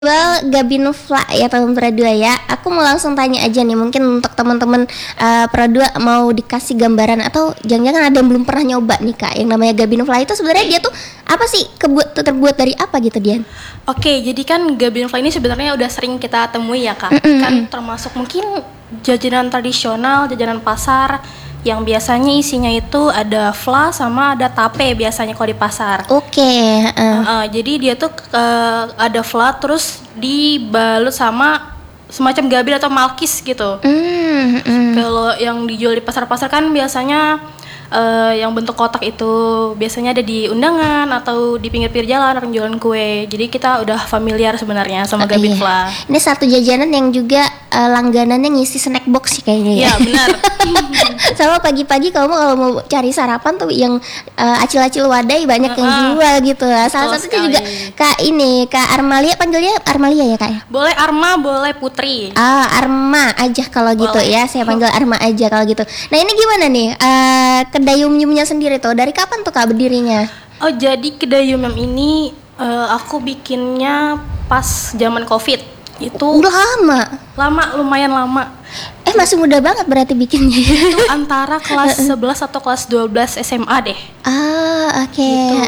Well, Gabinufla ya tahun Pro 2 ya. Aku mau langsung tanya aja nih, mungkin untuk teman-teman Pro 2 mau dikasih gambaran atau jangan-jangan ada yang belum pernah nyoba nih Kak, yang namanya Gabinufla itu sebenarnya dia tuh apa sih? Terbuat dari apa gitu Dian? Oke, jadi kan Gabinufla ini sebenarnya udah sering kita temui ya Kak. Kan termasuk mungkin jajanan tradisional, jajanan pasar yang biasanya isinya itu ada fla sama ada tape biasanya kalau di pasar. Oke. Jadi dia tuh ada fla terus dibalut sama semacam gabin atau malkis gitu. Kalau yang dijual di pasar-pasar kan biasanya yang bentuk kotak itu biasanya ada di undangan atau di pinggir-pinggir jalan orang jualan kue. Jadi kita udah familiar sebenarnya sama gabin fla. Ini satu jajanan yang juga langganannya ngisi snack box sih kayaknya ya. Iya benar. Sama pagi-pagi kamu kalau mau cari sarapan tuh yang acil-acil wadai banyak yang jual gitu. Salah satunya juga Kak Armalia, panggilnya Armalia ya Kak ya? Boleh Arma, boleh Putri. Arma aja kalau gitu Boleh. ya. Saya panggil Arma aja kalau gitu. Nah ini gimana nih kedai Yum-Yumnya sendiri tuh? Dari kapan tuh Kak berdirinya? Oh jadi kedai Yum-Yum ini aku bikinnya pas zaman COVID. Itu Udah lama. Lumayan lama. Masih muda banget berarti bikinnya. Itu antara kelas 11 atau kelas 12 SMA deh. Oke. Gitu.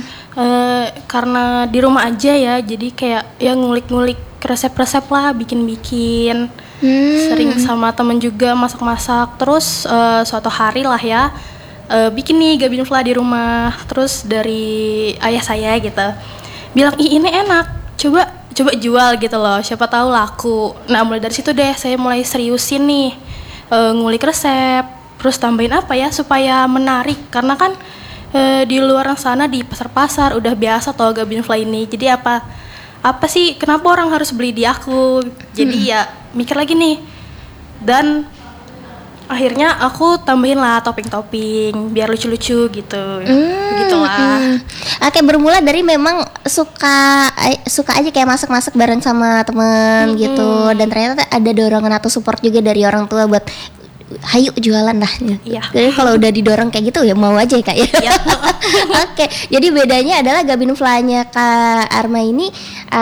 Karena di rumah aja ya, jadi kayak ya ngulik-ngulik resep-resep lah, bikin-bikin. Sering sama temen juga masak-masak. Terus suatu hari lah ya, bikin nih Gabinufla di rumah. Terus dari ayah saya gitu bilang, ih ini enak, coba jual gitu loh, siapa tahu laku. Nah mulai dari situ deh saya mulai seriusin nih, ngulik resep, terus tambahin apa ya supaya menarik, karena kan di luar sana di pasar-pasar udah biasa toh Gabinufla ini. Jadi apa sih kenapa orang harus beli di aku? Jadi ya mikir lagi nih, dan akhirnya aku tambahin lah topping-topping biar lucu-lucu gitu. Begitulah. Oke, bermula dari memang suka aja kayak masak-masak bareng sama temen gitu, dan ternyata ada dorongan atau support juga dari orang tua buat hayu jualan lah. Iya. Jadi kalau udah didorong kayak gitu ya mau aja ya Kak ya. Iya. Oke, jadi bedanya adalah Gabinuflanya Kak Arma ini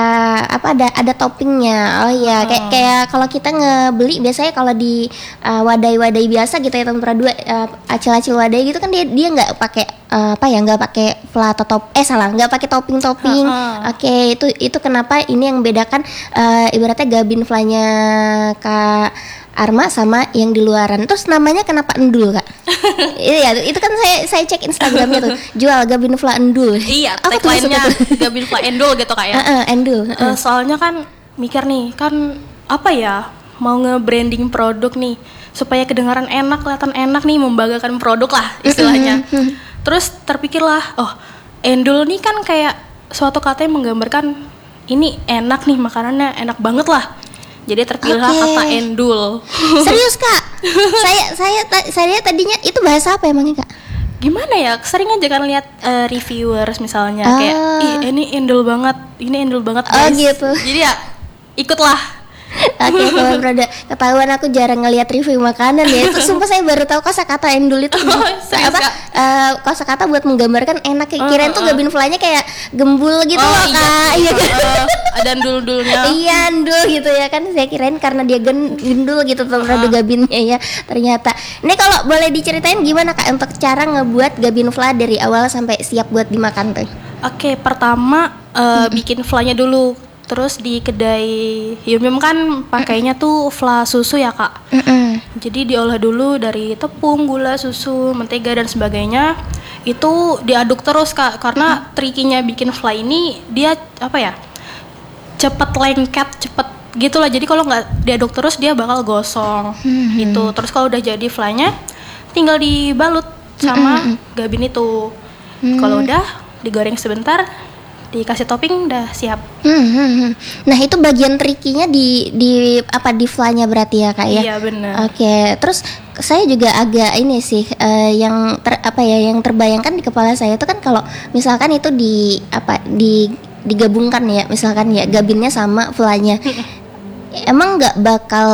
ada toppingnya. Oh iya, kayak kalau kita ngebeli biasanya kalau di wadai-wadai biasa gitu ya teman-teman dua acil-acil wadai gitu kan dia nggak pakai nggak pakai fla atau nggak pakai topping. Oke, itu kenapa ini yang bedakan ibaratnya Gabinuflanya Kak Arma sama yang di luaran. Terus namanya kenapa Endul Kak? Iya, itu kan saya cek Instagramnya tuh, jual Gabinufla Endul. Iya, apa tagline-nya Gabinufla Endul gitu Kak ya. Endul. Soalnya kan mikir nih, kan apa ya, mau nge-branding produk nih supaya kedengaran enak, kelihatan enak nih, membanggakan produk lah istilahnya. Terus terpikirlah, Endul nih kan kayak suatu kata yang menggambarkan ini enak nih, makanannya enak banget lah. Jadi terpilihlah kata Endul. Serius Kak? saya tadinya itu bahasa apa emangnya Kak? Gimana ya, sering aja kan lihat reviewers misalnya kayak ini Endul banget guys. Gitu. Jadi ya ikutlah. Oke, kalau berada ketahuan aku jarang ngelihat review makanan ya. Itu sumpah saya baru tahu kosakata Endul itu kosakata buat menggambarkan enak. Kirain tuh Gabinuflanya kayak gembul gitu loh Kak. Iya kan? Ada endul-endulnya. Iya, endul gitu ya kan. Saya kirain karena dia gendul gitu tuh produk Gabinnya ya. Ternyata. Ini kalau boleh diceritain gimana Kak untuk cara ngebuat Gabinufla dari awal sampai siap buat dimakan tuh? Oke, pertama bikin flanya dulu. Terus di kedai Yum-Yum kan pakainya tuh fla susu ya Kak. Jadi diolah dulu dari tepung, gula, susu, mentega dan sebagainya. Itu diaduk terus Kak, karena trikinya bikin fla ini dia cepet lengket, cepet gitulah. Jadi kalau nggak diaduk terus dia bakal gosong gitu. Terus kalau udah jadi flanya tinggal dibalut sama gabin itu. Kalau udah digoreng sebentar, dikasih topping, udah siap. Nah itu bagian trikinya di flanya berarti ya Kak ya? Iya benar. Oke, terus saya juga agak ini sih yang terbayangkan di kepala saya itu kan kalau misalkan itu digabungkan ya, misalkan ya gabinnya sama flanya. emang nggak bakal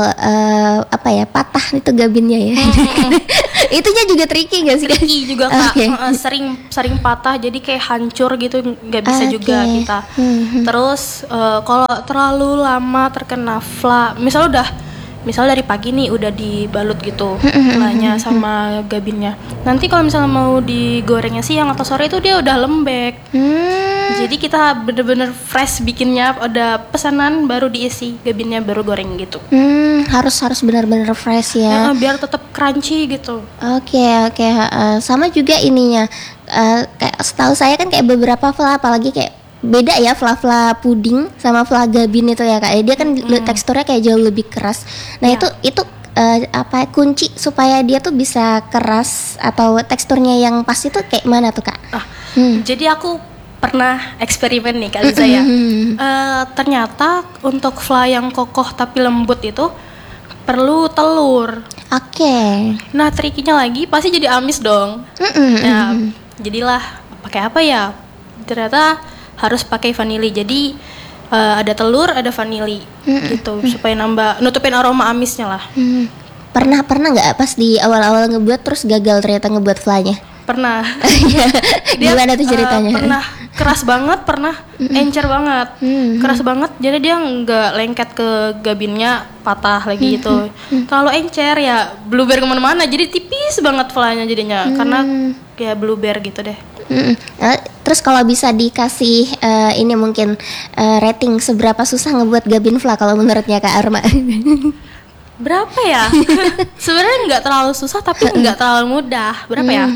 apa ya, patah itu gabinnya ya? Itunya juga tricky nggak sih? Tricky juga Kak. Okay. Sering patah, jadi kayak hancur gitu, nggak bisa juga kita. Terus kalau terlalu lama terkena fla, misal dari pagi nih udah dibalut gitu flanya sama gabinnya. Nanti kalau misalnya mau digorengnya siang atau sore itu dia udah lembek. Jadi kita bener-bener fresh bikinnya, ada pesanan baru diisi gabinnya, baru goreng gitu. Harus benar-benar fresh ya. Biar tetap crunchy gitu. Oke. Sama juga ininya. Kayak setahu saya kan kayak beberapa fla, apalagi kayak beda ya fla puding sama fla gabin itu ya Kak. Dia kan teksturnya kayak jauh lebih keras. Nah, itu apa kunci supaya dia tuh bisa keras atau teksturnya yang pas itu kayak mana tuh Kak? Jadi aku pernah eksperimen nih kali saya. Ternyata untuk fla yang kokoh tapi lembut itu perlu telur. Oke. Nah, trikinya lagi pasti jadi amis dong. Nah, jadilah pakai apa ya? Ternyata harus pakai vanili. Jadi ada telur, ada vanili gitu supaya nutupin aroma amisnya lah. Pernah nggak pas di awal-awal ngebuat terus gagal ternyata ngebuat flanya? Pernah. Gimana tuh ceritanya? Pernah keras banget, pernah encer banget. Keras banget, jadi dia nggak lengket ke gabinnya, patah lagi gitu. Terlalu encer ya, blueberry kemana-mana, jadi tipis banget flanya jadinya. Karena ya blueberry gitu deh. Terus kalau bisa dikasih ini mungkin rating seberapa susah ngebuat gabin fla kalau menurutnya Kak Arma? Berapa ya? Sebenarnya nggak terlalu susah tapi nggak terlalu mudah. Berapa ya?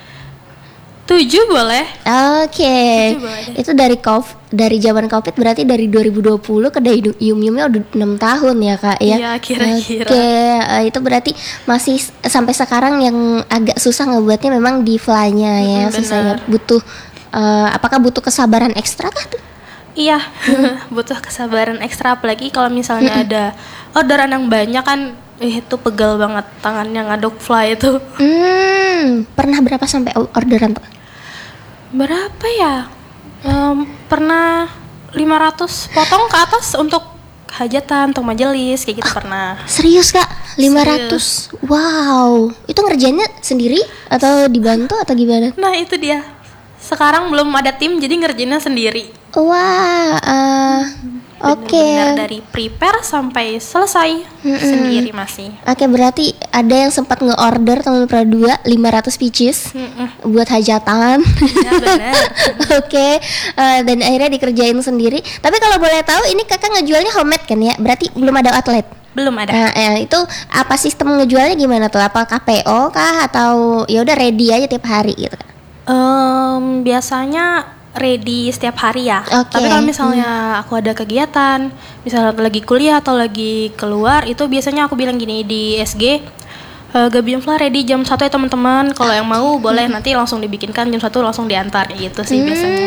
7 boleh. Oke. Itu dari zaman Covid, berarti dari 2020 ke Yum-Yumnya udah 6 tahun ya Kak ya? Iya, kira-kira. Oke, itu berarti masih sampai sekarang yang agak susah ngebuatnya memang di flanya ya. Susahnya butuh apakah butuh kesabaran ekstra kah tuh? Iya, butuh kesabaran ekstra, apalagi kalau misalnya ada orderan yang banyak kan, itu pegal banget tangannya ngaduk fla itu. Pernah berapa sampai orderan tuh? Berapa ya? Pernah 500 potong ke atas untuk hajatan, untuk majelis kayak gitu pernah. Serius Kak? 500? Serius. Wow, itu ngerjainnya sendiri atau dibantu atau gimana? Nah itu dia, sekarang belum ada tim jadi ngerjainnya sendiri. Wah, oke. Dari prepare sampai selesai sendiri masih. Oke, berarti ada yang sempat nge-order tahun 2002 500 pieces buat hajatan. Ya benar. Oke, dan akhirnya dikerjain sendiri. Tapi kalau boleh tahu ini Kakak ngejualnya homemade kan ya? Berarti belum ada outlet? Belum ada. Nah, itu apa sistem ngejualnya gimana tuh? Apakah PO kah atau ya udah ready aja tiap hari gitu? Biasanya ready setiap hari ya. Okay. Tapi kalau misalnya aku ada kegiatan, misalnya lagi kuliah atau lagi keluar, itu biasanya aku bilang gini di SG, Gabin Fla ready jam 1 ya teman-teman. Kalau yang mau boleh nanti langsung dibikinkan jam 1 langsung diantar gitu sih biasanya.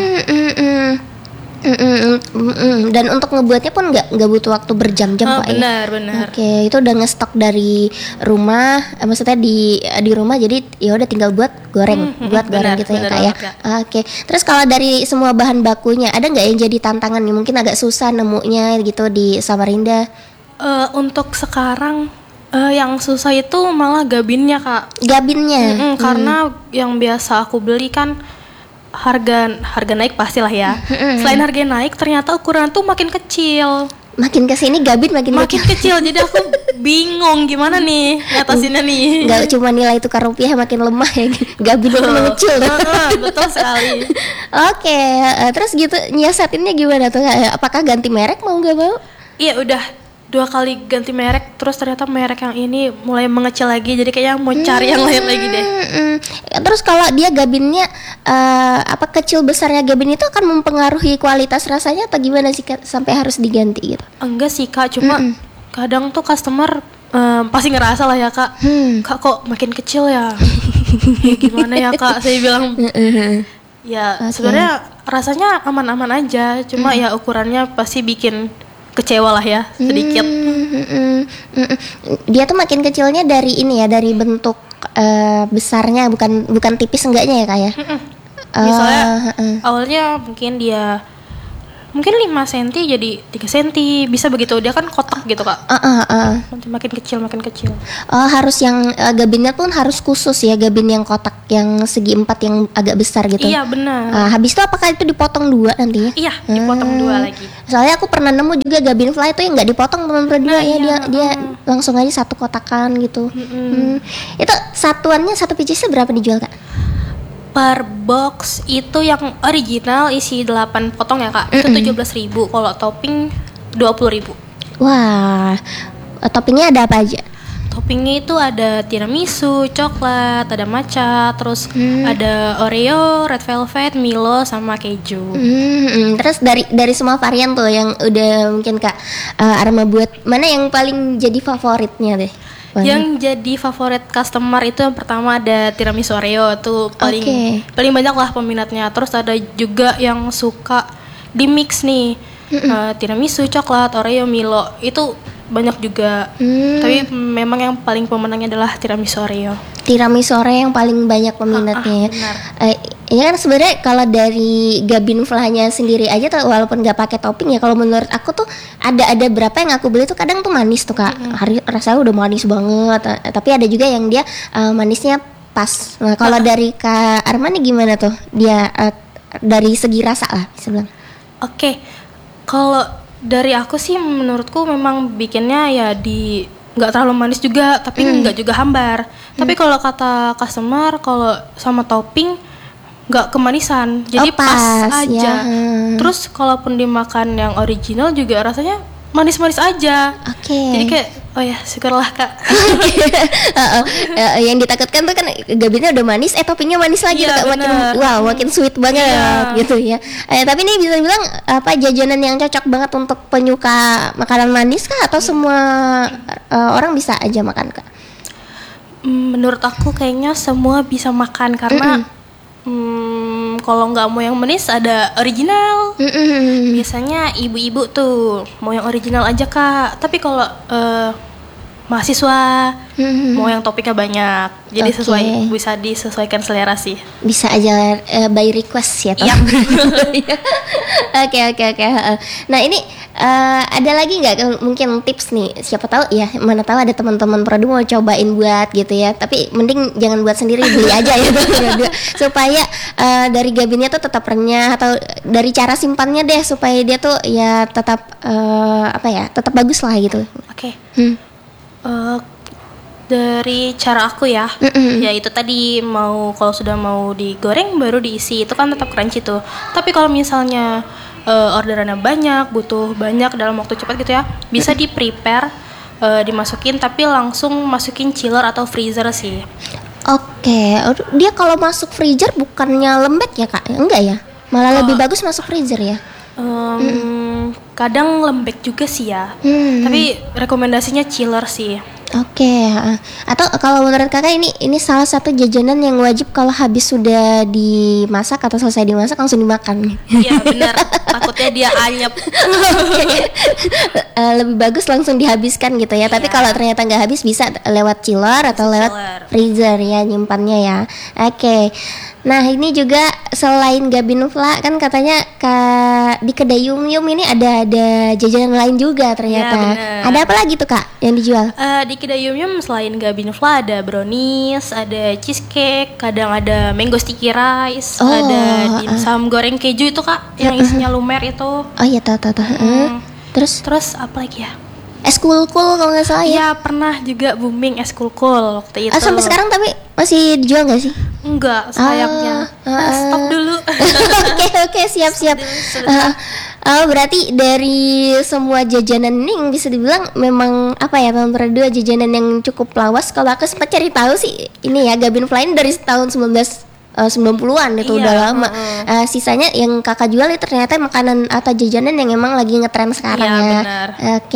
Dan untuk ngebuatnya pun nggak butuh waktu berjam-jam Pak ya. Benar. Oke, itu udah ngestok dari rumah, maksudnya di rumah, jadi ya udah tinggal buat goreng, goreng gitu ya Kak ya. Oke, terus kalau dari semua bahan bakunya ada nggak yang jadi tantangan nih? Mungkin agak susah nemunya gitu di Samarinda. Untuk sekarang yang susah itu malah gabinnya Kak. Gabinnya? Karena yang biasa aku beli kan harga naik pastilah ya. Selain harga naik, ternyata ukuran tuh makin kecil. Makin kesini gabin makin kecil. Jadi aku bingung gimana nih ngatasinnya nih. Gak cuma nilai tukar rupiah makin lemah ya, gabin makin mengecil. Betul sekali. Oke, terus gitu nyiasatinnya gimana tuh? Apakah ganti merek mau nggak mau? Iya udah 2 kali ganti merek, terus ternyata merek yang ini mulai mengecil lagi, jadi kayaknya mau cari yang lain lagi deh. Terus kalau dia gabinnya kecil besarnya gabin itu akan mempengaruhi kualitas rasanya atau gimana sih sampai harus diganti gitu? Enggak sih Kak, cuma kadang tuh customer pasti ngerasa lah ya Kak, Kak kok makin kecil ya? Ya gimana ya Kak, saya bilang. Ya sebenarnya rasanya aman-aman aja, cuma ya ukurannya pasti bikin kecewa lah ya sedikit. Dia tuh makin kecilnya dari ini ya, dari bentuk besarnya, bukan tipis enggaknya ya Kak ya? Misalnya awalnya mungkin dia mungkin 5 cm jadi 3 cm, bisa begitu. Dia kan kotak gitu Kak. Nanti makin kecil. Oh, harus yang gabinnya pun harus khusus ya, gabin yang kotak yang segi 4 yang agak besar gitu. Iya benar. Habis itu apakah itu dipotong 2 nantinya? Iya, dipotong 2 lagi. Soalnya aku pernah nemu juga gabin fly itu yang nggak dipotong teman-teman berdua ya, dia langsung aja satu kotakan gitu. Itu satuannya, satu piecesnya berapa dijual Kak? Per box itu yang original isi 8 potong ya Kak, itu 17.000. Kalau topping 20.000. Wah, toppingnya ada apa aja? Toppingnya itu ada tiramisu, coklat, ada matcha, terus ada Oreo, red velvet, Milo, sama keju. Terus dari semua varian tuh yang udah mungkin Kak Arma buat, mana yang paling jadi favoritnya deh? Yang jadi favorit customer itu yang pertama ada tiramisu Oreo, tuh paling banyak lah peminatnya. Terus ada juga yang suka di mix nih, tiramisu, coklat, Oreo, Milo, itu banyak juga. Tapi memang yang paling pemenangnya adalah tiramisu Oreo. Tiramisu Oreo yang paling banyak peminatnya. Ya kan sebenarnya kalau dari gabin flanya sendiri aja tuh, walaupun nggak pakai topping ya, kalau menurut aku tuh ada berapa yang aku beli tuh kadang tuh manis tuh Kak. Rasanya udah manis banget, tapi ada juga yang dia manisnya pas. Nah, kalau dari Kak Arma nih gimana tuh? Dia dari segi rasa lah bisa bilang. Kalau dari aku sih menurutku memang bikinnya ya di nggak terlalu manis juga, tapi nggak juga hambar. Tapi kalau kata customer, kalau sama topping nggak kemanisan, jadi pas aja. Ya. Terus kalaupun dimakan yang original juga rasanya manis-manis aja. Jadi kayak oh ya syukurlah Kak. Yang ditakutkan tuh kan gabinnya udah manis, toppingnya manis lagi tuh Kak, makin sweet banget gitu ya. Tapi ini bisa dibilang apa jajanan yang cocok banget untuk penyuka makanan manis Kak, atau semua orang bisa aja makan Kak? Menurut aku kayaknya semua bisa makan karena kalau nggak mau yang manis ada original. Biasanya ibu-ibu tuh mau yang original aja Kak. Tapi kalau mahasiswa mau yang topiknya banyak, jadi bisa disesuaikan selera sih. Bisa aja by request ya toh. Oke. Nah ini ada lagi nggak mungkin tips nih, siapa tahu ya, mana tahu ada teman-teman Produ mau cobain buat gitu ya, tapi mending jangan buat sendiri, beli aja ya supaya dari gabinnya tuh tetap renyah, atau dari cara simpannya deh supaya dia tuh ya tetap tetap bagus lah gitu. Dari cara aku ya, ya itu tadi kalau sudah mau digoreng baru diisi, itu kan tetap crunchy tuh. Tapi kalau misalnya orderannya banyak, butuh banyak dalam waktu cepat gitu ya, bisa di prepare, dimasukin, tapi langsung masukin chiller atau freezer sih. Dia kalau masuk freezer bukannya lembek ya Kak? Enggak ya? Malah lebih bagus masuk freezer ya? Kadang lembek juga sih ya, tapi rekomendasinya chiller sih. Atau kalau menurut Kakak ini salah satu jajanan yang wajib kalau habis sudah dimasak atau selesai dimasak langsung dimakan. Iya benar, takutnya dia anyep. Lebih bagus langsung dihabiskan gitu ya. Tapi kalau ternyata nggak habis bisa lewat chiller atau lewat freezer ya nyimpannya ya. Nah ini juga selain gabin fla kan katanya di kedai Yum Yum ini ada jajanan lain juga ternyata. Ada apa lagi tuh Kak yang dijual? Di kedai Yum Yum selain gabin fla ada brownies, ada cheesecake, kadang ada mango sticky rice, ada dimsum goreng keju itu Kak, yang isinya lumer itu. Oh iya tahu. Terus apa lagi ya? Es kulkul kalau nggak salah ya. Iya pernah juga booming es kulkul waktu itu. Sampai sekarang tapi masih dijual nggak sih? Enggak, sayangnya. Stop dulu. Oke, siap. Berarti dari semua jajanan ini yang bisa dibilang memang tahun berdua jajanan yang cukup lawas. Kalau aku sempat cari tahu sih ini ya, gabin fly dari tahun 90-an itu udah lama. Sisanya yang Kakak jual itu ternyata makanan atau jajanan yang emang lagi ngetren sekarang ya. Benar.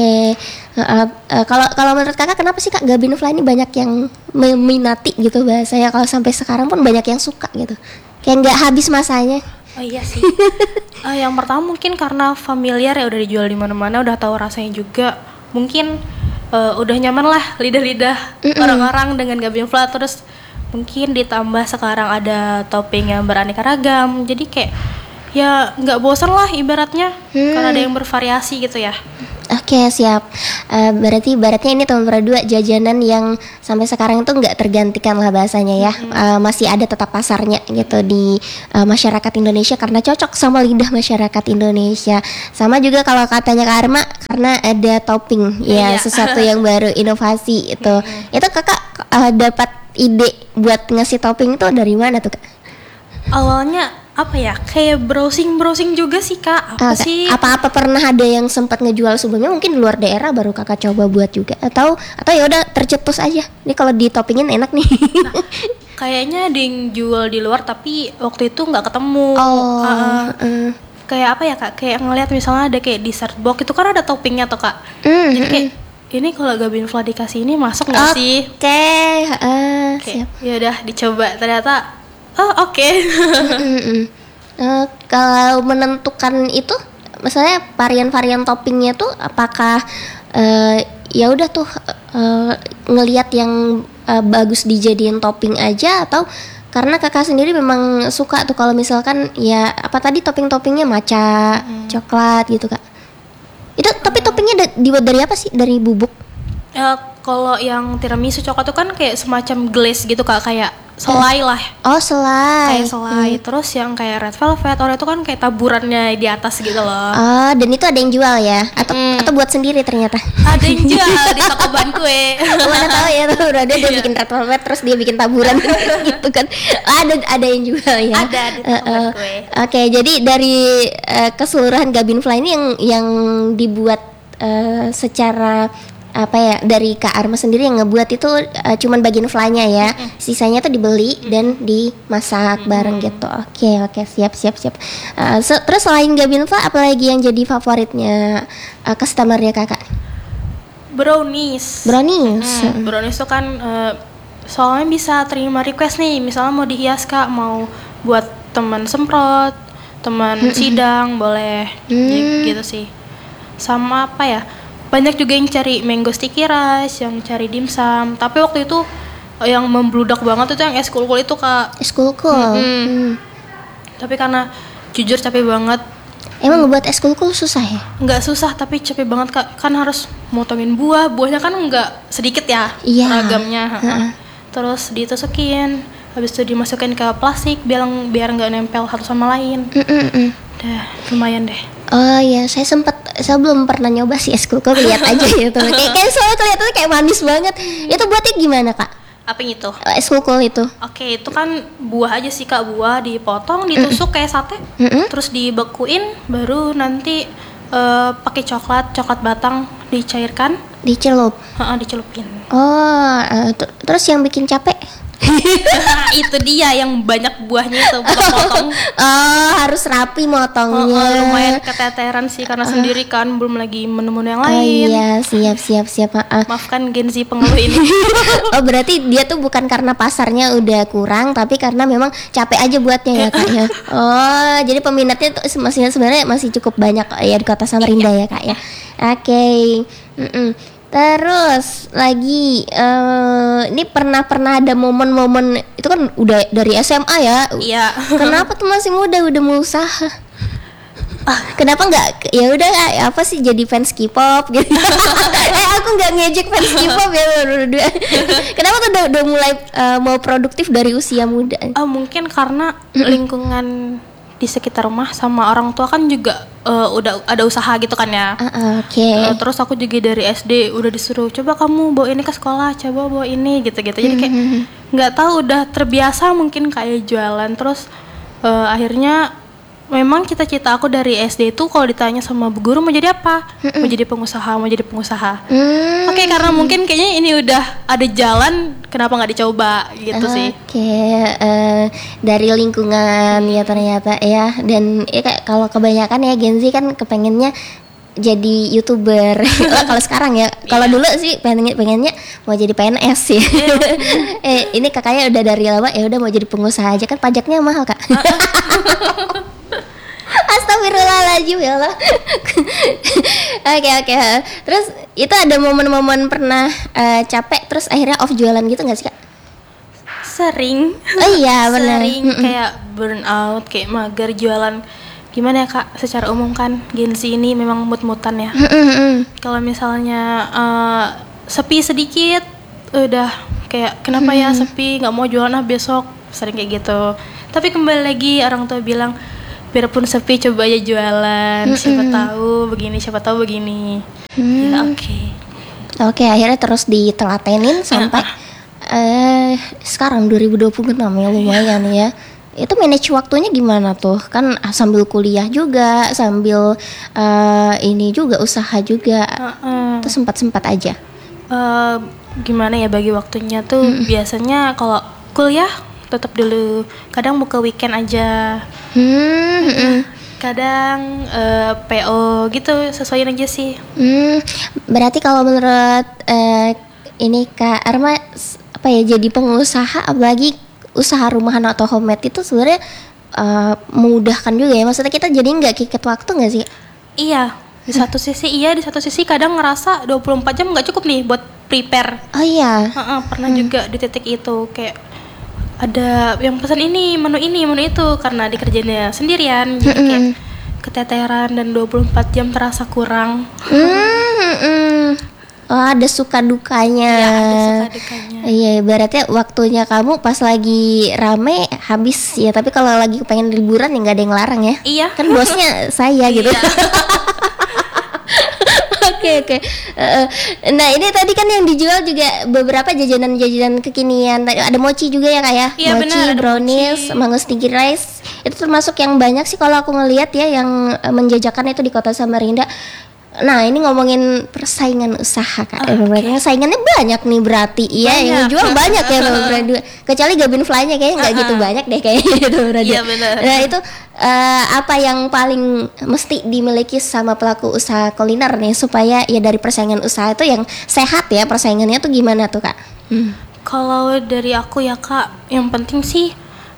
Kalau menurut Kakak kenapa sih Kak gabin fly ini banyak yang meminati gitu bahasanya, kalau sampai sekarang pun banyak yang suka gitu, kayak nggak habis masanya? Oh iya sih. Yang pertama mungkin karena familiar ya, udah dijual di mana-mana, udah tahu rasanya juga. Mungkin udah nyaman lah lidah-lidah orang-orang dengan gabin fly. Terus mungkin ditambah sekarang ada topping yang beraneka ragam, jadi kayak ya nggak bosan lah ibaratnya, karena ada yang bervariasi gitu ya. Oke, siap. Berarti ibaratnya ini tahun berdua jajanan yang sampai sekarang itu nggak tergantikan lah bahasanya ya. Masih ada tetap pasarnya gitu di masyarakat Indonesia karena cocok sama lidah masyarakat Indonesia. Sama juga kalau katanya Kak Arma karena ada topping ya, sesuatu yang baru, inovasi itu. Itu Kakak dapat ide buat ngasih topping itu dari mana tuh Kak? Awalnya apa ya, kayak browsing juga sih Kak. Apa pernah ada yang sempat ngejual sebelumnya mungkin di luar daerah baru Kakak coba buat juga, atau ya udah tercetus aja ini kalau ditoppingin enak nih? Nah, kayaknya ada yang jual di luar tapi waktu itu nggak ketemu. Kayak apa ya Kak, kayak ngeliat misalnya ada kayak dessert box itu kan ada toppingnya tuh Kak. Jadi kayak ini kalau Gabinfla dikasih ini masuk nggak sih? Siap. Ya udah dicoba, ternyata oke. Kalau menentukan itu, misalnya varian-varian toppingnya tuh, apakah ya udah tuh ngelihat yang bagus dijadiin topping aja, atau karena Kakak sendiri memang suka tuh kalau misalkan ya apa tadi topping-toppingnya matcha, coklat gitu Kak? Itu tapi toppingnya dibuat dari apa sih? Dari bubuk? Kalau yang tiramisu coklat tuh kan kayak semacam glaze gitu Kak, kayak selai lah. Oh, selai. Kayak selai. Terus yang kayak red velvet, Oreo itu kan kayak taburannya di atas gitu loh. Oh, dan itu ada yang jual ya? Atau buat sendiri ternyata? Ada yang jual di toko bahan kue. Mana tahu ya tuh, dia bikin red velvet terus dia bikin taburan gitu kan. Ada yang jual ya? Ada di toko bahan kue. Oke, jadi dari keseluruhan Gabinfla ini yang dibuat secara apa ya, dari Kak Arma sendiri yang ngebuat itu cuman bagian fly-nya ya, sisanya tuh dibeli dan dimasak bareng gitu. Oke, siap. Terus selain Gabinfla, apalagi yang jadi favoritnya customer-nya Kakak? Brownies tuh kan soalnya bisa terima request nih, misalnya mau dihias Kak, mau buat teman semprot, teman sidang boleh, gitu sih. Sama apa ya, banyak juga yang cari mango sticky rice, yang cari dimsum. Tapi waktu itu yang membludak banget itu yang es kulkul itu Kak. Es kulkul. Tapi karena jujur capek banget. Emang ngebuat es kulkul susah ya? Nggak susah tapi capek banget Kak. Kan harus motongin buahnya kan nggak sedikit ya, ragamnya. Terus ditusukin, habis itu dimasukin ke plastik biar nggak nempel satu sama lain. Lumayan deh. Oh iya, saya belum pernah nyoba sih es kulkul, lihat aja gitu. Kayak soalnya kelihatannya kayak manis banget. Itu buatnya gimana Kak? Apa yang itu? Es kulkul itu. Oke, itu kan buah aja sih Kak, buah dipotong, ditusuk kayak sate, terus dibekuin, baru nanti pakai coklat batang dicairkan, dicelup. Dicelupin. Oh, terus yang bikin capek? Itu dia yang banyak buahnya itu potong. Oh, harus rapi motongnya. Lumayan keteteran sih karena sendiri kan, belum lagi menu-menu yang lain. Iya, siap. Maafkan Gen Z pengeluh ini. Oh, berarti dia tuh bukan karena pasarnya udah kurang, tapi karena memang capek aja buatnya ya Kak ya. Oh, jadi peminatnya tuh sebenarnya masih cukup banyak ya di Kota Samarinda ya Kak ya. Oke. Terus lagi ini pernah ada momen-momen itu kan udah dari SMA ya. Iya. Kenapa tuh masih muda udah mau usaha? Kenapa nggak ya udah apa sih jadi fans K-pop gitu? Aku nggak ngejek fans K-pop ya berdua. Kenapa tuh udah mulai mau produktif dari usia muda? Mungkin karena lingkungan di sekitar rumah sama orang tua kan juga udah ada usaha gitu kan ya. Terus aku juga dari SD udah disuruh coba kamu bawa ini ke sekolah, coba bawa ini gitu-gitu. Jadi kayak nggak tahu udah terbiasa mungkin kayak jualan. Terus akhirnya memang cita-cita aku dari SD itu kalau ditanya sama bu guru mau jadi apa? Mau jadi pengusaha. Oke, karena mungkin kayaknya ini udah ada jalan, kenapa nggak dicoba gitu sih. Dari lingkungan ya ternyata ya, dan kalau kebanyakan ya Gen Z kan kepengennya jadi YouTuber. Kalau sekarang ya, kalau dulu sih pengennya mau jadi PNS sih. Ini kakaknya udah dari lama ya udah mau jadi pengusaha aja, kan pajaknya mahal Kak. Astagfirullahaladzim ya Allah. Oke. Terus itu ada momen-momen pernah capek terus akhirnya off jualan gitu nggak sih Kak? Sering. Oh iya benar. Sering kayak burn out, kayak mager jualan. gimana ya Kak, secara umum kan Gen Z ini memang mut-mutan ya. Kalau misalnya sepi sedikit udah kayak kenapa ya sepi, nggak mau jualan besok, sering kayak gitu. Tapi kembali lagi orang tua bilang biarpun sepi coba aja jualan, siapa tahu begini, siapa tahu begini. Ya Oke, akhirnya terus ditelatenin sampai sekarang 2026 ya, lumayan ya. Itu manage waktunya gimana tuh? Kan sambil kuliah juga, sambil ini juga usaha juga. Itu sempat-sempat aja. Gimana ya bagi waktunya tuh biasanya kalau kuliah tetap dulu, kadang buka weekend aja. Kadang PO gitu, sesuaiin aja sih. Berarti kalau menurut ini Kak Arma apa ya, jadi pengusaha apalagi usaha rumahan atau homemade itu sebenarnya memudahkan juga ya. Maksudnya kita jadi nggak kiket waktu nggak sih? Iya, di satu sisi iya, di satu sisi kadang ngerasa 24 jam nggak cukup nih buat prepare. Oh iya. Pernah juga di titik itu kayak ada yang pesan ini, menu itu karena dikerjainnya sendirian jadi kayak keteteran dan 24 jam terasa kurang. Oh, ada suka dukanya. Ya, ada suka dukanya. Iya, ibaratnya waktunya kamu pas lagi rame habis ya, tapi kalau lagi pengen liburan ya nggak ada yang larang ya. Iya. Kan bosnya saya gitu. Oke. Nah ini tadi kan yang dijual juga beberapa jajanan kekinian. Ada mochi juga ya Kak ya? Iya, mochi, benar, brownies, mango sticky rice. Itu termasuk yang banyak sih kalau aku ngelihat ya yang menjajakan itu di Kota Samarinda. Nah ini ngomongin persaingan usaha Kak. Saingannya banyak nih berarti. Iya, yang jual banyak ya berdua. Kecuali Gabin Fly-nya kayaknya nggak gitu banyak deh kayaknya gitu berdua. Iya benar. Nah itu apa yang paling mesti dimiliki sama pelaku usaha kuliner nih supaya ya dari persaingan usaha itu yang sehat ya, persaingannya tuh gimana tuh Kak? Kalau dari aku ya Kak, yang penting sih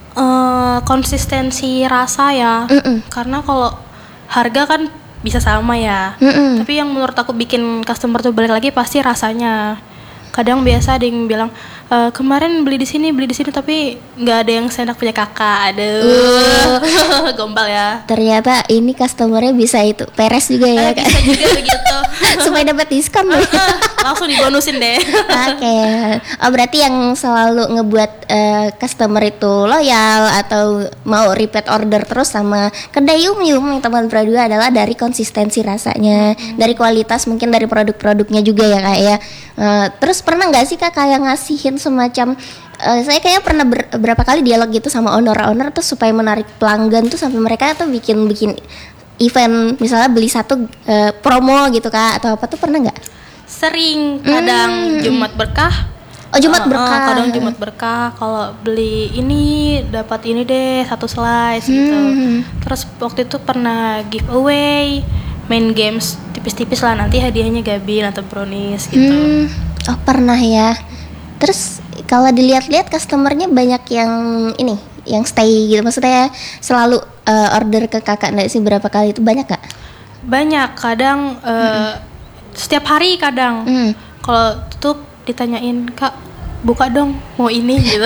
konsistensi rasa ya. Karena kalau harga kan bisa sama ya, tapi yang menurut aku bikin customer tuh balik lagi pasti rasanya. Kadang biasa ada yang bilang kemarin beli di sini tapi nggak ada yang seenak punya kakak. Aduh, gombal ya. Ternyata ini customernya bisa itu peres juga ya Kak. Bisa juga begitu. Supaya dapat diskon langsung dibonusin deh. Oke. Oh berarti yang selalu ngebuat customer itu loyal atau mau repeat order terus sama kedai Yum yang teman berdua adalah dari konsistensi rasanya, dari kualitas mungkin dari produk-produknya juga ya Kak ya. Terus pernah nggak sih Kak kayak ngasihin semacam saya kayak pernah berapa kali dialog gitu sama owner tuh supaya menarik pelanggan tuh sampai mereka tuh bikin event misalnya beli satu promo gitu Kak atau apa tuh pernah nggak? Sering, kadang Jumat berkah. Oh Jumat berkah. Kadang Jumat berkah kalau beli ini dapat ini deh satu slice gitu. Terus waktu itu pernah giveaway, main games tipis-tipis lah, nanti hadiahnya Gabin atau brownies gitu. Oh pernah ya. Terus kalau dilihat-lihat customernya banyak yang ini, yang stay gitu, maksudnya selalu order ke Kakak nggak sih, berapa kali itu banyak gak? Banyak, kadang setiap hari kadang. Kalau tutup ditanyain Kak buka dong mau ini gitu.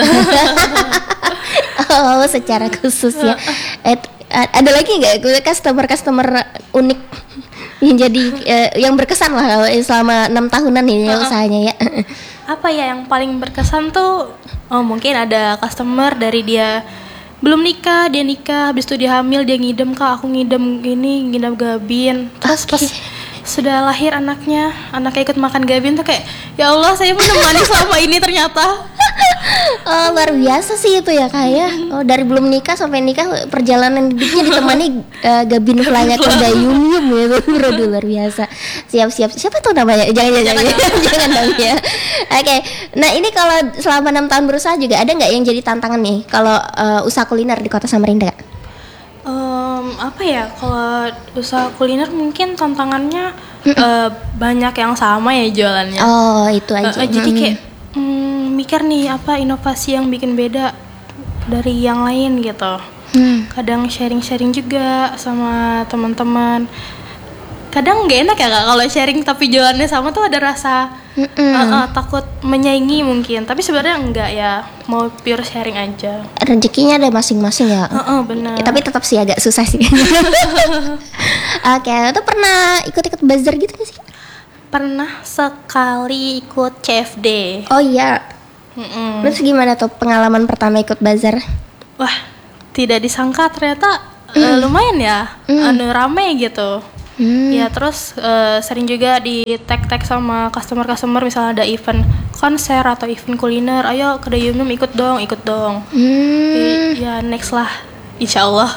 Oh secara khusus ya. Ada lagi nggak customer unik yang jadi yang berkesan lah kalau selama 6 tahunan ini ya usahanya ya? Apa ya yang paling berkesan tuh mungkin ada customer dari dia belum nikah, dia nikah, habis itu dia hamil, dia ngidam Kak, aku ngidam Gabin. Terus pas sudah lahir anaknya ikut makan Gabin tuh kayak ya Allah saya menemani selama ini ternyata. Oh luar biasa sih itu ya Kak ya. Oh dari belum nikah sampai nikah perjalanan hidupnya ditemani Gabin Fly-nya kedai Yum gitu. Luar biasa. Siap siapa tuh namanya? Jangan namanya. Oke. Nah ini kalau selama 6 tahun berusaha juga ada nggak yang jadi tantangan nih kalau usaha kuliner di Kota Samarinda Kak? Apa ya, kalau usaha kuliner mungkin tantangannya banyak yang sama ya jualannya. Oh itu aja. Jadi kayak mikir nih apa inovasi yang bikin beda dari yang lain gitu. Kadang sharing juga sama teman-teman. kadang nggak enak ya Kak kalau sharing tapi jualannya sama tuh ada rasa takut menyaingi mungkin, tapi sebenarnya enggak ya, mau pure sharing aja. Rezekinya ada masing-masing ya. Benar. Tapi tetap sih agak susah sih. Oke, tuh pernah ikut-ikut bazar gitu gak sih? Pernah sekali ikut CFD. Oh iya. Terus gimana tuh pengalaman pertama ikut bazar? Wah, tidak disangka ternyata lumayan ya, rame gitu. Ya terus sering juga di tag sama customer misalnya ada event konser atau event kuliner, ayo kedai Yum Yum ikut dong. Ya next lah, insya Allah.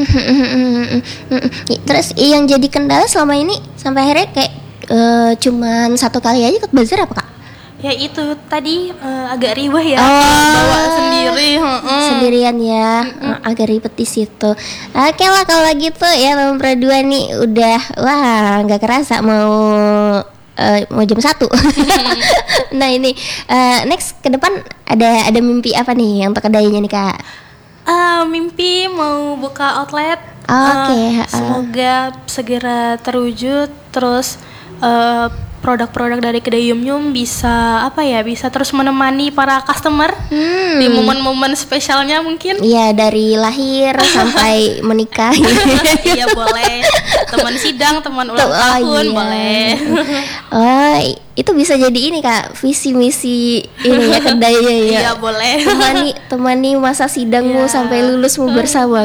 Terus yang jadi kendala selama ini sampai akhirnya kayak cuman satu kali aja ikut bazar apa Kak? Ya itu tadi agak ribet ya, bawa sendiri. Sendirian ya, agak ribet di situ. Oke lah kalau gitu ya Teman Produa nih udah nggak kerasa mau jam 1. Nah ini next ke depan ada mimpi apa nih untuk kedainya nih Kak? Mimpi mau buka outlet. Oke. Semoga segera terwujud. Terus produk-produk dari kedai Yum Yum bisa bisa terus menemani para customer di momen-momen spesialnya mungkin. Iya, dari lahir sampai menikah. Iya boleh. Teman sidang, teman ulang tahun boleh. Itu bisa jadi ini Kak, visi misi ini ya kedainya ya. Iya boleh. Temani masa sidangmu sampai lulusmu bersama.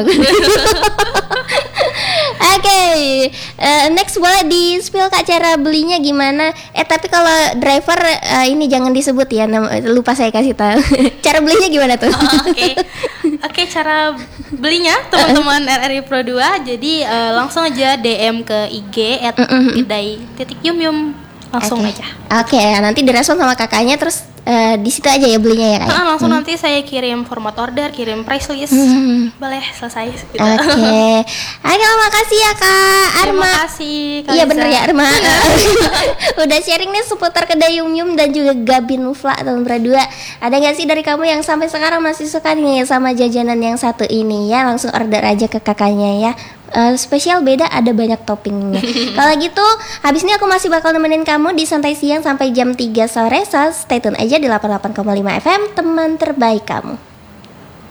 Oke, next boleh di spill Kak cara belinya gimana? Tapi kalau driver ini jangan disebut ya, lupa saya kasih tahu. Cara belinya gimana tuh? Oke, cara belinya teman-teman RRI Pro 2, jadi langsung aja DM ke IG @kedai.yumyum langsung aja. Oke, nanti direspon sama kakaknya terus di situ aja ya belinya ya Kak. Langsung nanti saya kirim format order, kirim price list. Boleh selesai gitu. Oke, makasih ya Kak Arma. Terima kasih Kak. Iya bener ya Arma. Udah sharing nih seputar kedai Yum Yum dan juga Gabin Mufla Teman Produa. Ada nggak sih dari kamu yang sampai sekarang masih suka nih sama jajanan yang satu ini ya? Langsung order aja ke kakaknya ya. Spesial beda, ada banyak toppingnya. Kalau gitu habis ini aku masih bakal nemenin kamu di Santai Siang sampai jam 3 sore. So stay tune aja di 88,5 FM, teman terbaik kamu.